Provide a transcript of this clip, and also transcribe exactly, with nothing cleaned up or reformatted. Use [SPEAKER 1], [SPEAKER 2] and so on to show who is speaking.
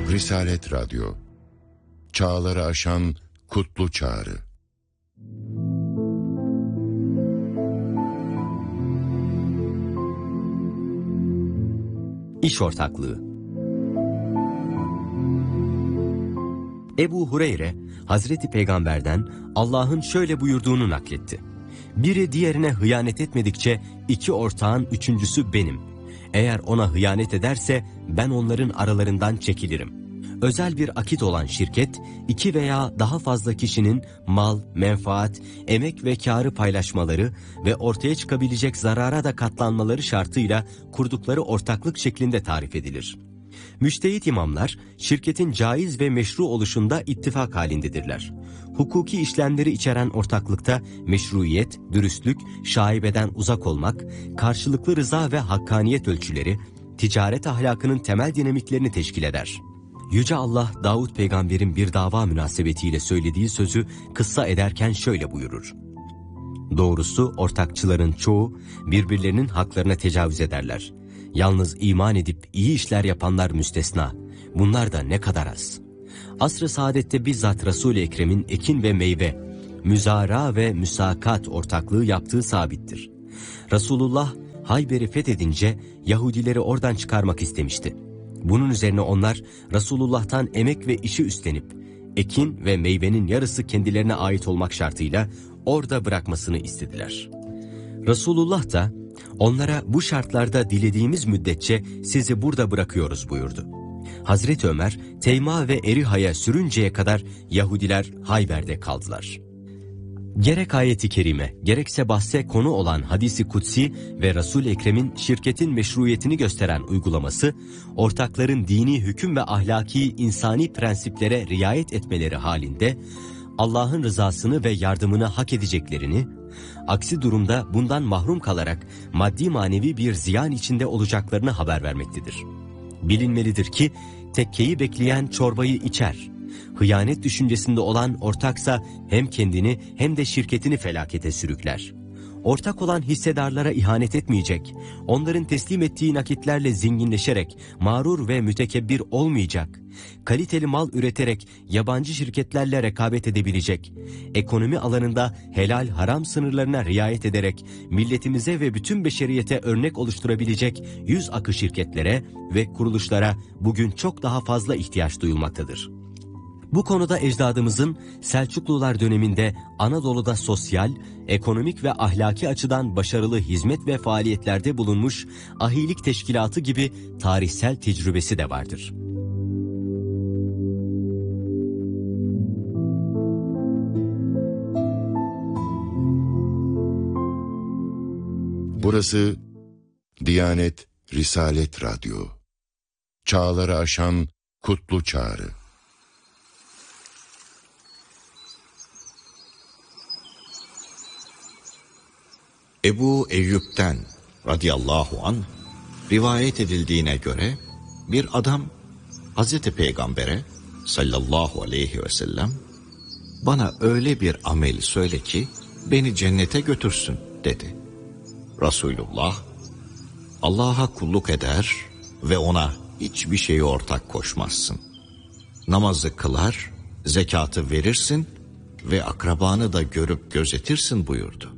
[SPEAKER 1] Risalet Radyo, çağları aşan kutlu çağrı.
[SPEAKER 2] İş ortaklığı. Ebu Hureyre, Hazreti Peygamber'den Allah'ın şöyle buyurduğunu nakletti. Biri diğerine hıyanet etmedikçe iki ortağın üçüncüsü benim. Eğer ona hıyanet ederse ben onların aralarından çekilirim. Özel bir akit olan şirket, iki veya daha fazla kişinin mal, menfaat, emek ve kârı paylaşmaları ve ortaya çıkabilecek zarara da katlanmaları şartıyla kurdukları ortaklık şeklinde tarif edilir. Müştehit imamlar, şirketin caiz ve meşru oluşunda ittifak halindedirler. Hukuki işlemleri içeren ortaklıkta meşruiyet, dürüstlük, şaibeden uzak olmak, karşılıklı rıza ve hakkaniyet ölçüleri, ticaret ahlakının temel dinamiklerini teşkil eder. Yüce Allah, Davud peygamberin bir dava münasebetiyle söylediği sözü kıssa ederken şöyle buyurur. Doğrusu ortakçıların çoğu birbirlerinin haklarına tecavüz ederler. Yalnız iman edip iyi işler yapanlar müstesna. Bunlar da ne kadar az. Asr-ı saadette bizzat Resul-i Ekrem'in ekin ve meyve, müzara ve müsakat ortaklığı yaptığı sabittir. Resulullah Hayber'i fethedince Yahudileri oradan çıkarmak istemişti. Bunun üzerine onlar Resulullah'tan emek ve işi üstlenip ekin ve meyvenin yarısı kendilerine ait olmak şartıyla orada bırakmasını istediler. Resulullah da onlara bu şartlarda dilediğimiz müddetçe sizi burada bırakıyoruz buyurdu. Hazreti Ömer Teyma ve Eriha'ya sürünceye kadar Yahudiler Hayber'de kaldılar. Gerek ayeti kerime, gerekse bahse konu olan hadisi kutsi ve Resul-i Ekrem'in şirketin meşruiyetini gösteren uygulaması, ortakların dini hüküm ve ahlaki insani prensiplere riayet etmeleri halinde Allah'ın rızasını ve yardımını hak edeceklerini, aksi durumda bundan mahrum kalarak maddi manevi bir ziyan içinde olacaklarını haber vermektedir. Bilinmelidir ki tekkeyi bekleyen çorbayı içer. Hıyanet düşüncesinde olan ortaksa hem kendini hem de şirketini felakete sürükler. Ortak olan hissedarlara ihanet etmeyecek, onların teslim ettiği nakitlerle zenginleşerek mağrur ve mütekebbir olmayacak, kaliteli mal üreterek yabancı şirketlerle rekabet edebilecek, ekonomi alanında helal haram sınırlarına riayet ederek milletimize ve bütün beşeriyete örnek oluşturabilecek yüz akı şirketlere ve kuruluşlara bugün çok daha fazla ihtiyaç duyulmaktadır. Bu konuda ecdadımızın Selçuklular döneminde Anadolu'da sosyal, ekonomik ve ahlaki açıdan başarılı hizmet ve faaliyetlerde bulunmuş ahilik teşkilatı gibi tarihsel tecrübesi de vardır.
[SPEAKER 1] Burası Diyanet Risalet Radyo, çağları aşan kutlu çağrı.
[SPEAKER 3] Ebu Eyyub'den radıyallahu anh rivayet edildiğine göre bir adam Hazreti Peygamber'e sallallahu aleyhi ve sellem bana öyle bir amel söyle ki beni cennete götürsün dedi. Resulullah Allah'a kulluk eder ve ona hiçbir şeyi ortak koşmazsın. Namazı kılar, zekatı verirsin ve akrabanı da görüp gözetirsin buyurdu.